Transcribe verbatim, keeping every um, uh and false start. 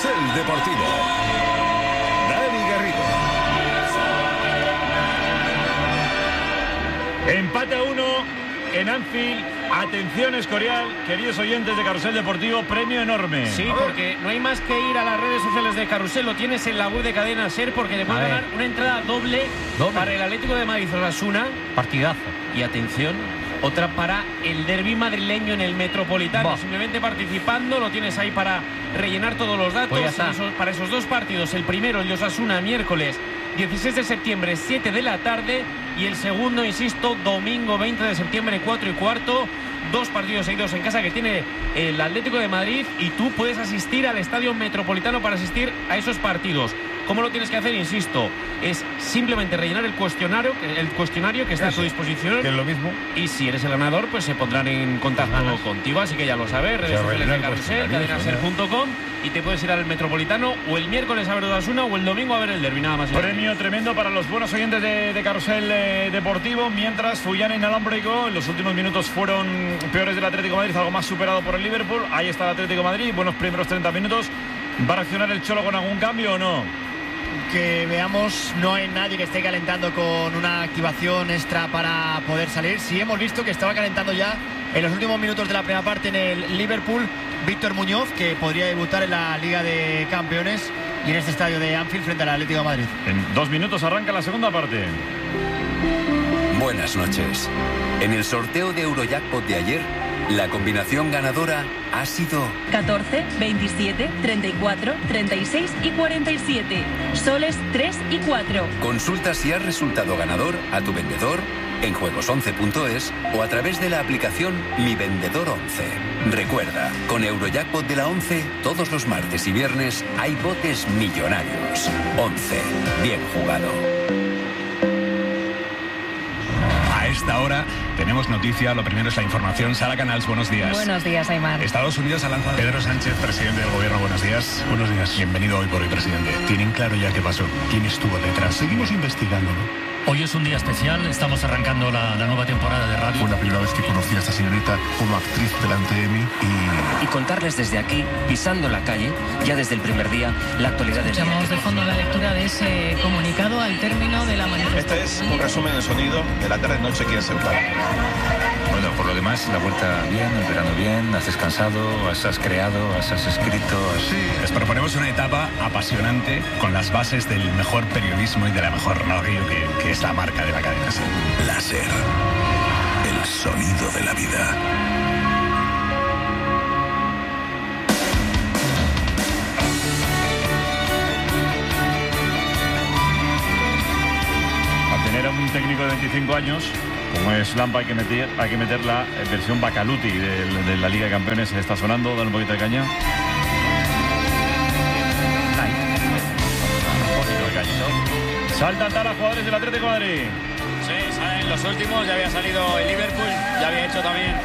Carrusel Deportivo. Dani Garrido. Empate a uno en Anfield. Atención, Escorial, queridos oyentes de Carrusel Deportivo, premio enorme. Sí, porque no hay más que ir a las redes sociales de Carrusel, lo tienes en la web de Cadena SER, porque te pueden ganar una entrada doble, doble para el Atlético de Madrid Osasuna. Partidazo. Y atención, otra para el derbi madrileño en el Metropolitano. Bah. Simplemente participando, lo tienes ahí para rellenar todos los datos. Pues esos, para esos dos partidos, el primero, el de Osasuna, miércoles dieciséis de septiembre, siete de la tarde, y el segundo, insisto, domingo veinte de septiembre, cuatro y cuarto. Dos partidos seguidos en casa que tiene el Atlético de Madrid, y tú puedes asistir al Estadio Metropolitano para asistir a esos partidos. ¿Cómo lo tienes que hacer? Insisto, es simplemente rellenar el cuestionario, el cuestionario que está a tu disposición. Que es lo mismo. Y si eres el ganador, pues se pondrán en contacto contigo, así que ya lo sabes, redes sociales de Carrusel, cadena ser punto com, y te puedes ir al Metropolitano o el miércoles a ver Osasuna o el domingo a ver el derbi, nada más. Premio tremendo para los buenos oyentes de, de Carrusel eh, Deportivo, mientras Fullana inalámbrico en los últimos minutos fueron peores del Atlético de Madrid, algo más superado por el Liverpool. Ahí está el Atlético de Madrid, buenos primeros treinta minutos. ¿Va a reaccionar el Cholo con algún cambio o no? Que veamos, no hay nadie que esté calentando con una activación extra para poder salir. Sí hemos visto que estaba calentando ya en los últimos minutos de la primera parte en el Liverpool Víctor Muñoz, que podría debutar en la Liga de Campeones y en este estadio de Anfield frente al Atlético de Madrid. En dos minutos arranca la segunda parte. Buenas noches. En el sorteo de Eurojackpot de ayer, la combinación ganadora ha sido catorce, veintisiete, treinta y cuatro, treinta y seis y cuarenta y siete. Soles tres y cuatro. Consulta si has resultado ganador a tu vendedor en juegos once punto es o a través de la aplicación Mi Vendedor once. Recuerda, con Eurojackpot de la once, todos los martes y viernes hay botes millonarios. once. Bien jugado. A esta hora tenemos noticia, lo primero es la información. Sara Canals, buenos días. Buenos días, Aymar. Estados Unidos ha lanzado... Pedro Sánchez, presidente del gobierno, buenos días. Buenos días. Bienvenido Hoy por Hoy, presidente. ¿Tienen claro ya qué pasó? ¿Quién estuvo detrás? Seguimos investigándolo. Hoy es un día especial, estamos arrancando la, la nueva temporada de radio. Fue la primera vez que conocí a esta señorita como actriz delante de mí y... Y contarles desde aquí, pisando la calle, ya desde el primer día, la actualidad del día. Escuchamos de fondo la lectura de ese comunicado al término de la manifestación. Este es un resumen en sonido de la tarde-noche aquí en Ceuta. Bueno, por lo demás, la vuelta bien, el verano bien, has descansado, has, has creado, has, has escrito... Has... Sí, les proponemos una etapa apasionante con las bases del mejor periodismo y de la mejor radio, que, que es la marca de la cadena SER. La SER, el sonido de la vida. A tener a un técnico de veinticinco años como es Lampa, hay que meter, hay que meter la versión Bacaluti de, de la Liga de Campeones. Está sonando, dale un poquito de caña. Saltan a los jugadores del Atlético de Madrid. Sí, salen los últimos, ya había salido el Liverpool, ya había hecho también